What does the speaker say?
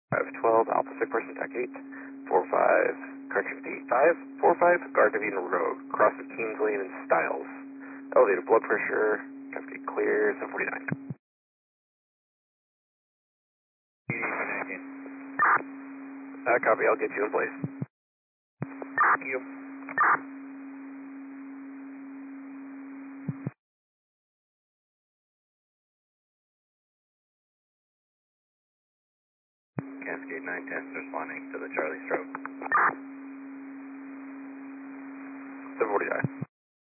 512, Alpha Sig Person Tech 8, 45, correction, 8545, Gardner Road, cross of Keens Lane and Styles. Elevated blood pressure, Cascade clear, 749. Copy, I'll get you in place. Thank you. Cascade 910 responding to the Charlie stroke. 749.